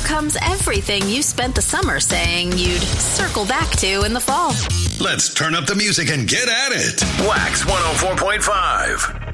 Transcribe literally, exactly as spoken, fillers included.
comes everything you spent the summer saying you'd circle back to in the fall. Let's turn up the music and get at it. Wax one oh four point five.